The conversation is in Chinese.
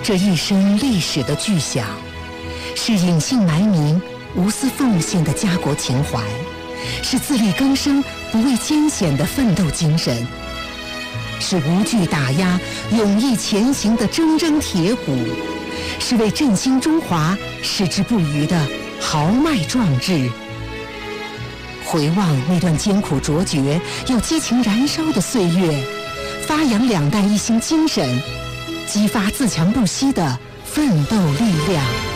这一生历史的巨响，是隐姓埋名、无私奉献的家国情怀，是自力更生、不畏艰险的奋斗精神，是无惧打压、勇毅前行的铮铮铁骨，是为振兴中华矢志不渝的豪迈壮志。回望那段艰苦卓绝又激情燃烧的岁月，发扬两弹一星精神，激发自强不息的奋斗力量。